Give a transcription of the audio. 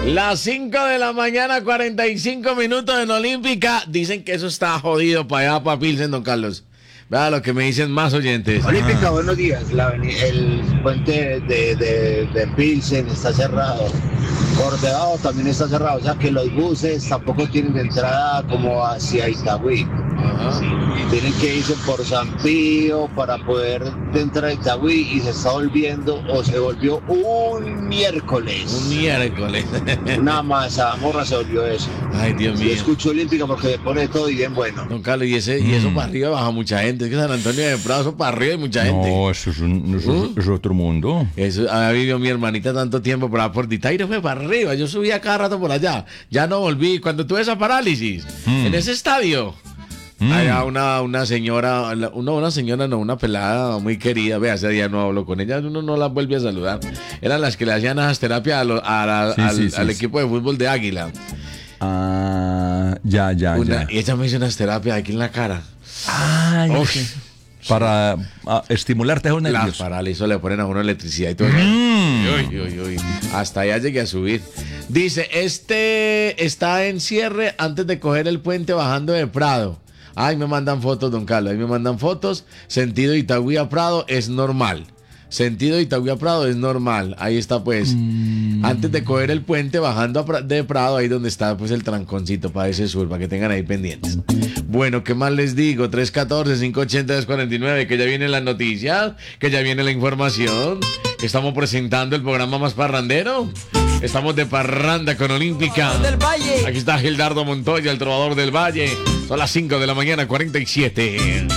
Las 5 de la mañana, 45 minutos en Olímpica. Dicen que eso está jodido para allá, para Pilsen, don Carlos. Vea lo que me dicen más oyentes. Olímpica, buenos días. El puente de Pilsen está cerrado. Por debajo también está cerrado. O sea que los buses tampoco tienen entrada como hacia Itagüí. Ajá. Tienen que irse por San Pío para poder entrar a Itagüí y se está volviendo o se volvió un miércoles. Un miércoles. Una masa, morra se volvió eso. Ay, Dios Yo mío. escucho Olímpica porque me pone todo y bien bueno. Don Carlos, y eso para arriba baja mucha gente. Es que San Antonio de Prado, eso para arriba hay mucha gente. No, eso es otro mundo. Eso había vivido mi hermanita tanto tiempo por Ditaire, fue para arriba. Yo subía cada rato por allá. Ya no volví. Cuando tuve esa parálisis, en ese estadio, había una señora, una pelada muy querida. Vea, hace día no hablo con ella, uno no la vuelve a saludar. Eran las que le hacían esas terapias al equipo de fútbol de Águila. Ya. Y ella me hizo unas terapias aquí en la cara. Uf. Para estimularte esos Las nervios. parálisis le ponen a uno electricidad y todo eso. Uy. Hasta allá llegué a subir. Dice, está en cierre antes de coger el puente bajando de Prado. Ay, me mandan fotos, don Carlos. Ahí me mandan fotos. Sentido Itagüí a Prado es normal. Sentido Itagüí a Prado es normal. Ahí está, pues. Antes de coger el puente bajando de Prado, ahí donde está, pues, el tranconcito para ese sur, para que tengan ahí pendientes. Bueno, ¿qué más les digo? 314-580-249, que ya vienen las noticias, que ya viene la información. Estamos presentando el programa más parrandero. Estamos de parranda con Olímpica. Aquí está Gildardo Montoya, el trovador del Valle. Son las 5 de la mañana, 47.